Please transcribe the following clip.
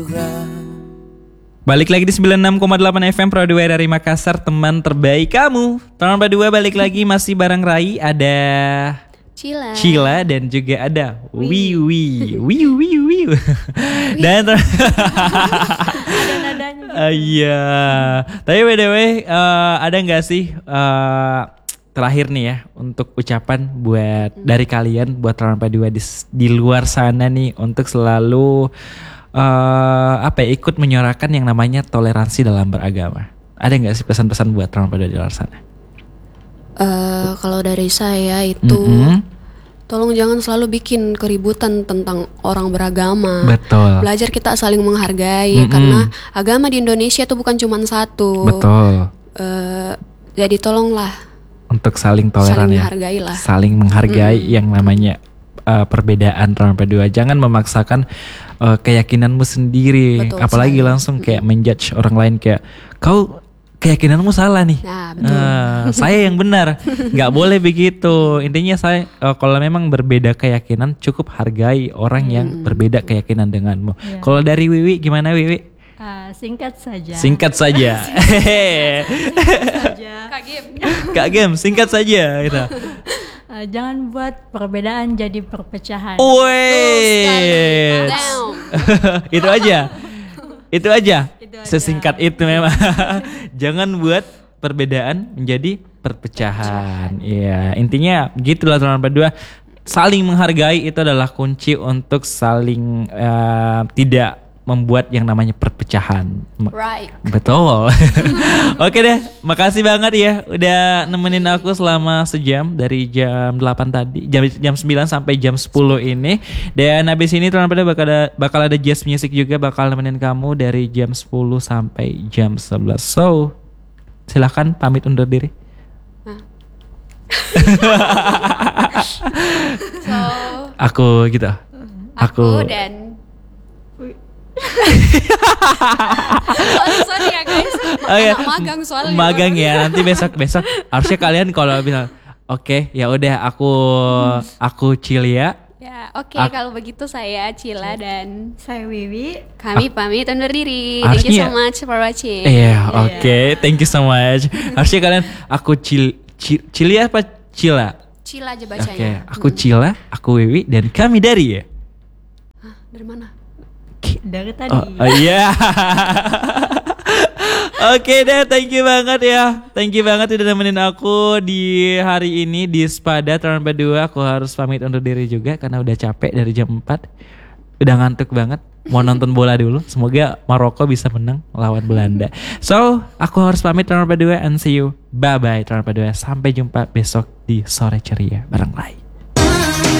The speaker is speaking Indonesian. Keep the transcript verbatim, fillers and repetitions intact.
Balik lagi di sembilan puluh enam koma delapan F M Pro dua dari Makassar, teman terbaik kamu. Tahun kedua balik lagi masih bareng Rai, ada Cila, Cila dan juga ada Wiwi, Wiwi, Wiwi. Dan ter- ada nadanya gitu. Uh, iya. Tapi by the way, uh, ada nggak sih uh, terakhir nih ya untuk ucapan buat hmm. dari kalian buat tahun kedua di, di luar sana nih untuk selalu uh, apa ya, ikut menyuarakan yang namanya toleransi dalam beragama. Ada nggak sih pesan-pesan buat tahun kedua di luar sana? Uh, kalau dari saya itu mm-hmm. tolong jangan selalu bikin keributan tentang orang beragama. Betul. Belajar kita saling menghargai, mm-hmm. karena agama di Indonesia itu bukan cuma satu. Betul. Uh, jadi tolonglah untuk saling toleran saling ya, menghargai lah. saling menghargai mm. yang namanya uh, perbedaan tahun kedua. Jangan memaksakan uh, keyakinanmu sendiri. Betul, apalagi saya. langsung kayak mm. menjudge orang lain kayak kau keyakinanmu salah nih. Nah, betul. Uh, saya yang benar. Nggak boleh begitu. Intinya saya uh, kalau memang berbeda keyakinan cukup hargai orang yang hmm. berbeda keyakinan denganmu. Ya. Kalau dari Wiwi gimana Wiwi? Uh, singkat saja. Singkat saja. singkat saja. Kak Gem. Kak Gem, singkat saja gitu. Uh, jangan buat perbedaan jadi perpecahan. Wait. Itu aja. Itu aja. Sesingkat itu memang. Jangan buat perbedaan menjadi perpecahan. Iya, intinya gitulah teman-teman berdua. Saling menghargai itu adalah kunci untuk saling uh, tidak membuat yang namanya perpecahan. Right. Betul. Oke deh, makasih banget ya udah nemenin aku selama sejam dari jam delapan tadi, jam jam sembilan sampai jam sepuluh ini. Dan habis ini teman-teman bakal ada bakal ada jazz music juga, bakal nemenin kamu dari jam sepuluh sampai jam sebelas. So, silahkan pamit undur diri. So, aku gitu. Aku, aku dan sorry, sorry ya guys. Oh, ya. Magang soalnya. Magang ya, nanti besok besok harusnya kalian kalau bilang oke okay, ya udah aku aku Cilia. Ya oke okay, kalau begitu saya Cila dan saya Wiwi. Kami oh. pamit undur diri. Harusnya, thank you so much for watching. Iya yeah, oke okay. yeah. Thank you so much. Harusnya kalian aku Cil, Cil Cilia apa Cila? Cila aja bacanya. Oke okay. Aku hmm. Cila, aku Wiwi dan kami dari ya. Hah, dari mana? Dari tadi. Oh, oh iya. Oke deh, thank you banget ya. Thank you banget udah nemenin aku di hari ini di Spada tahun kedua. Aku harus pamit undur diri juga karena udah capek dari jam empat. Udah ngantuk banget. Mau nonton bola dulu. Semoga Maroko bisa menang lawan Belanda. So, aku harus pamit tahun kedua and see you. Bye bye tahun kedua. Sampai jumpa besok di Sore Ceria bareng Rai.